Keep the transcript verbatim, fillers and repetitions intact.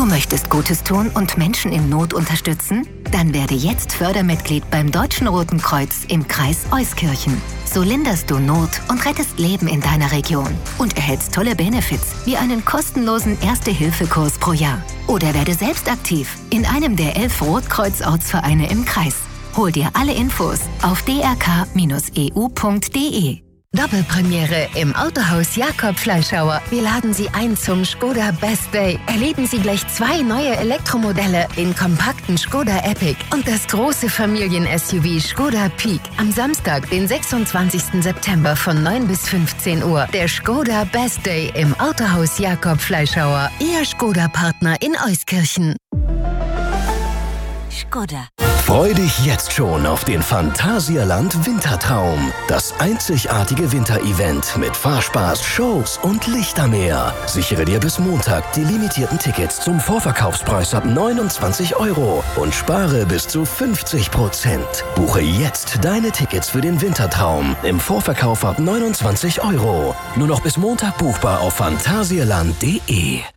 möchtest Gutes tun und Menschen in Not unterstützen? Dann werde jetzt Fördermitglied beim Deutschen Roten Kreuz im Kreis Euskirchen. So linderst du Not und rettest Leben in deiner Region und erhältst tolle Benefits wie einen kostenlosen Erste-Hilfe-Kurs pro Jahr. Oder werde selbst aktiv in einem der elf Rotkreuz-Ortsvereine im Kreis. Hol dir alle Infos auf d r k Bindestrich e u punkt d e. Doppelpremiere im Autohaus Jakob Fleischhauer. Wir laden Sie ein zum Skoda Best Day. Erleben Sie gleich zwei neue Elektromodelle, den kompakten Skoda Epic und das große Familien-S U V Skoda Peak. Am Samstag, den sechsundzwanzigsten September von neun bis fünfzehn Uhr. Der Skoda Best Day im Autohaus Jakob Fleischhauer. Ihr Skoda-Partner in Euskirchen. Skoda. Freu dich jetzt schon auf den Phantasialand Wintertraum. Das einzigartige Winterevent mit Fahrspaß, Shows und Lichtermeer. Sichere dir bis Montag die limitierten Tickets zum Vorverkaufspreis ab neunundzwanzig Euro und spare bis zu fünfzig Prozent. Buche jetzt deine Tickets für den Wintertraum im Vorverkauf ab neunundzwanzig Euro. Nur noch bis Montag buchbar auf phantasialand punkt de.